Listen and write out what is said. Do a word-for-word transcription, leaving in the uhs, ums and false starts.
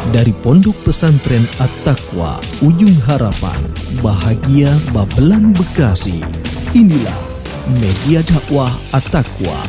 Dari Pondok Pesantren At-Taqwa, Ujung Harapan, Bahagia Babelan, Bekasi. Inilah media dakwah At-Taqwa